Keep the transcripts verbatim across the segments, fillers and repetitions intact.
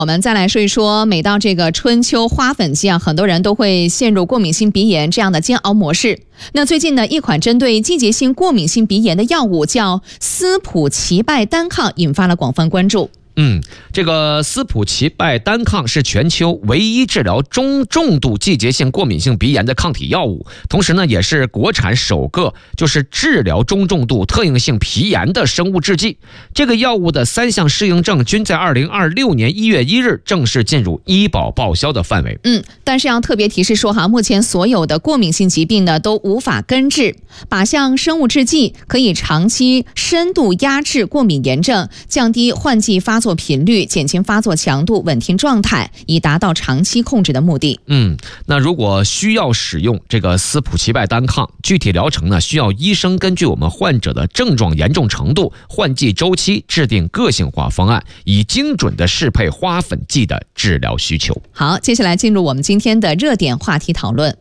我们再来说一说，每到这个春秋花粉季啊，很多人都会陷入过敏性鼻炎这样的煎熬模式。那最近呢，一款针对季节性过敏性鼻炎的药物叫斯普齐拜单抗，引发了广泛关注。 嗯，这个斯普齐拜单抗是全球唯一治疗中重度季节性过敏性鼻炎的抗体药物，同时呢，也是国产首个就是治疗中重度特应性皮炎的生物制剂。这个药物的三项适应症均在二零二六年一月一日正式进入医保报销的范围。 嗯，但是要特别提示说哈，目前所有的过敏性疾病呢都无法根治，靶向生物制剂可以长期深度压制过敏炎症，降低换季发作频率，减轻发作强度，稳定状态，以达到长期控制的目的。 嗯，那如果需要使用这个斯普齐拜单抗，具体疗程呢，需要医生根据我们患者的症状严重程度、换季周期制定个性化方案，以精准的适配花粉剂的治疗需求。 好，接下来进入我们今天的热点话题讨论。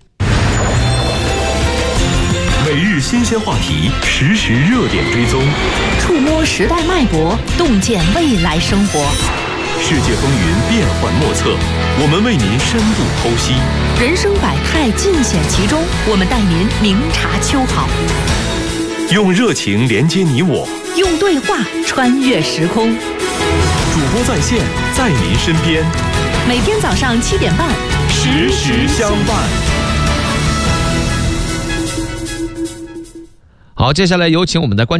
每日新鲜话题，实时热点追踪， 触摸时代脉搏，洞见未来生活。 世界风云变幻莫测，我们为您深度剖析。 人生百态尽显其中，我们带您明察秋毫。 用热情连接你我， 用对话穿越时空。 主播在线，在您身边。 每天早上七点半， 时时相伴。 好，接下来有请我们的观